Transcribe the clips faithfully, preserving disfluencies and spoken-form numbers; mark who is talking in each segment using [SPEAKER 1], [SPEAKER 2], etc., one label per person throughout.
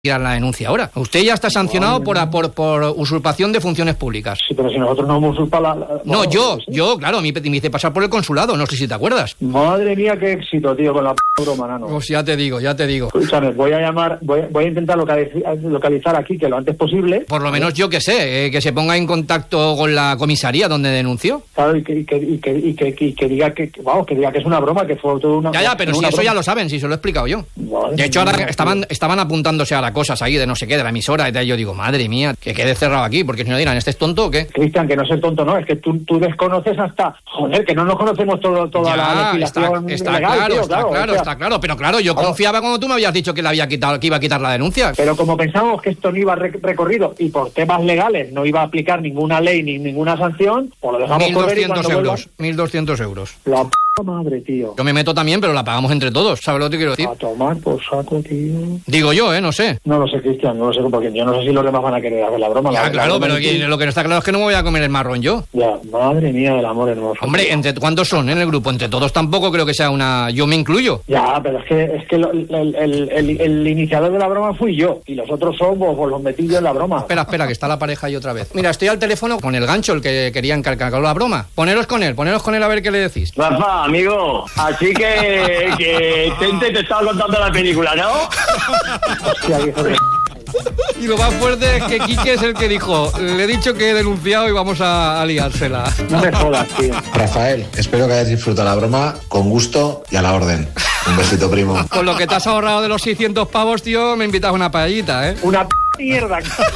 [SPEAKER 1] tirar la denuncia ahora. Usted ya está sancionado por, por, por usurpación de funciones públicas.
[SPEAKER 2] Sí, pero si nosotros no hemos usurpado la... la
[SPEAKER 1] no,
[SPEAKER 2] bueno,
[SPEAKER 1] yo,
[SPEAKER 2] sí.
[SPEAKER 1] yo, claro, me, me hice pasar por el consulado, no sé si te acuerdas.
[SPEAKER 2] Madre mía, qué éxito, tío, con la p*** broma, nano.
[SPEAKER 1] Pues ya te digo, ya te digo.
[SPEAKER 2] Escúchame, voy a llamar, voy, voy a intentar localizar, localizar aquí que lo antes posible.
[SPEAKER 1] Por lo menos yo que sé, eh, que se ponga en contacto con la comisaría donde denunció.
[SPEAKER 2] Claro, y que, y que, y que, y que, y que diga que, vamos, que diga que es una broma, que fue todo una...
[SPEAKER 1] Ya, ya, pero si eso broma. Ya lo saben, si se lo he explicado yo.
[SPEAKER 2] Madre
[SPEAKER 1] de hecho,
[SPEAKER 2] mía,
[SPEAKER 1] ahora estaban, estaban apuntándose a las cosas ahí de no sé qué, de la emisora, y yo digo, madre mía, que quede cerrado aquí, porque si no dirán, ¿este es tonto o qué?
[SPEAKER 2] Cristian, que no es el tonto, no, es que tú, tú desconoces hasta, joder, que no nos conocemos todo, toda
[SPEAKER 1] ya,
[SPEAKER 2] la legislación
[SPEAKER 1] está, está
[SPEAKER 2] legal,
[SPEAKER 1] claro,
[SPEAKER 2] tío,
[SPEAKER 1] está
[SPEAKER 2] claro,
[SPEAKER 1] claro,
[SPEAKER 2] o sea,
[SPEAKER 1] está claro, pero claro, yo
[SPEAKER 2] claro.
[SPEAKER 1] confiaba cuando tú me habías dicho que le había quitado, que iba a quitar la denuncia.
[SPEAKER 2] Pero como pensábamos que esto no iba re- recorrido y por temas legales no iba a aplicar ninguna ley ni ninguna sanción, pues lo dejamos correr y cuando
[SPEAKER 1] euros,
[SPEAKER 2] vuelva...
[SPEAKER 1] mil doscientos euros.
[SPEAKER 2] La p*** madre, tío.
[SPEAKER 1] Yo me meto también, pero la pagamos entre todos, ¿sabes lo que te quiero decir?
[SPEAKER 2] A tomar por saco, tío.
[SPEAKER 1] Digo yo, ¿eh? No sé.
[SPEAKER 2] No lo sé, Cristian, no lo sé, porque yo no sé si los demás van a querer hacer la broma.
[SPEAKER 1] Ya,
[SPEAKER 2] la,
[SPEAKER 1] claro,
[SPEAKER 2] la
[SPEAKER 1] pero
[SPEAKER 2] que,
[SPEAKER 1] lo que no está claro es que no me voy a comer el marrón yo.
[SPEAKER 2] Ya, madre mía del amor hermoso.
[SPEAKER 1] Hombre,
[SPEAKER 2] tío.
[SPEAKER 1] ¿entre cuántos son en el grupo? Entre todos tampoco creo que sea una... Yo me incluyo.
[SPEAKER 2] Ya, pero es que, es que lo, el, el, el, el iniciador de la broma fui yo, y los otros son, pues, pues los metí yo en la broma.
[SPEAKER 1] Espera, espera, que está la pareja ahí otra vez. Mira, estoy al teléfono con el gancho, el que quería encargar la broma. Poneros con él, poneros con él a ver qué le decís.
[SPEAKER 3] Rafa, amigo, así que, que Tente te estaba contando la película, ¿no?
[SPEAKER 2] Hostia, hijo de...
[SPEAKER 1] Y lo más fuerte es que Quique es el que dijo, le he dicho que he denunciado y vamos a, a liársela.
[SPEAKER 2] No me jodas, tío.
[SPEAKER 4] Rafael, espero que hayas disfrutado la broma con gusto y a la orden. Un besito, primo.
[SPEAKER 1] Con lo que te has ahorrado de los seiscientos pavos, tío, me invitas a una paellita, ¿eh?
[SPEAKER 2] Una p mierda.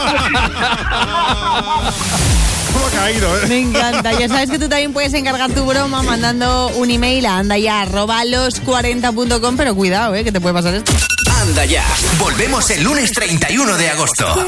[SPEAKER 5] ¿Cómo ha caído, eh?
[SPEAKER 6] Me encanta. Ya sabes que tú también puedes encargar tu broma mandando un email a andaya arroba los cuarenta punto com, pero cuidado, eh, que te puede pasar esto.
[SPEAKER 7] Anda ya. Volvemos el lunes treinta y uno de agosto.